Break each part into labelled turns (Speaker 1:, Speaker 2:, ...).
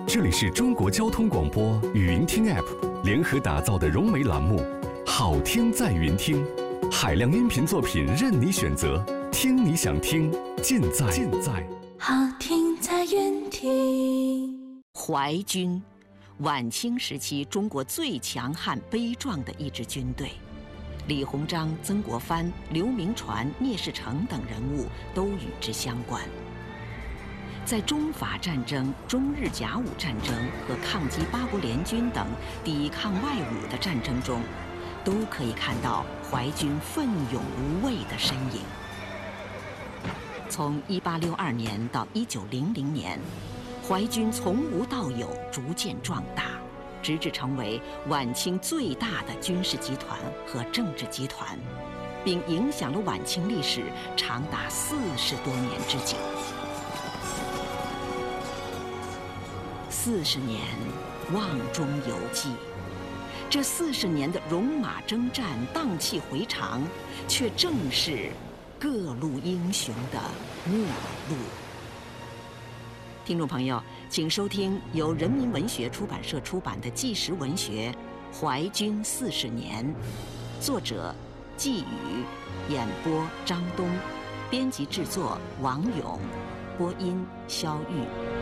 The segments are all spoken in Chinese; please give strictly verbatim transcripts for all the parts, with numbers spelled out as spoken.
Speaker 1: 这里是中国交通广播语音听 App 联合打造的融媒栏目，好听在云听，海量音频作品任你选择，听你想听，尽在尽在
Speaker 2: 好听在云听。
Speaker 3: 淮军，晚清时期中国最强悍悲壮的一支军队，李鸿章、曾国藩、刘铭传、聂士成等人物都与之相关。在中法战争、中日甲午战争和抗击八国联军等抵抗外侮的战争中，都可以看到淮军奋勇无畏的身影。从一八六二年到一九零零年，淮军从无到有，逐渐壮大，直至成为晚清最大的军事集团和政治集团，并影响了晚清历史长达四十多年之久。四十年瓮中有记，这四十年的戎马征战、荡气回肠，却正是各路英雄的末路。听众朋友，请收听由人民文学出版社出版的纪实文学《淮军四十年》，作者季宇，演播张东，编辑制作王勇，播音肖玉。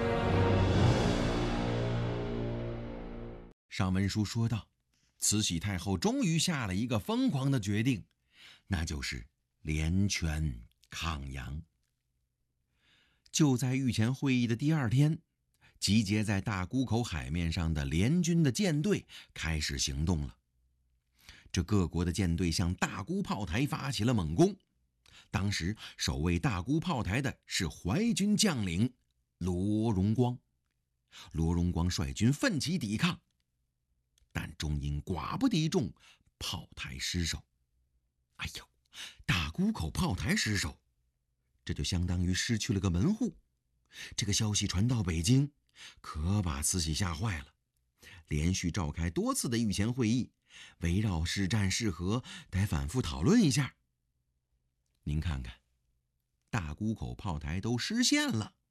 Speaker 4: 上文书说到，慈禧太后终于下了一个疯狂的决定，那就是联权抗洋。就在御前会议的第二天，集结在大沽口海面上的联军的舰队开始行动了。这各国的舰队向大沽炮台发起了猛攻。当时守卫大沽炮台的是淮军将领罗荣光。罗荣光率军奋起抵抗，但终因寡不敌众，炮台失守。哎呦，大沽口炮台失守，这就相当于失去了个门户。这个消息传到北京，可把慈禧吓坏了，连续召开多次的御前会议，围绕是战是和得反复讨论一下。您看看，大沽口炮台都失陷了，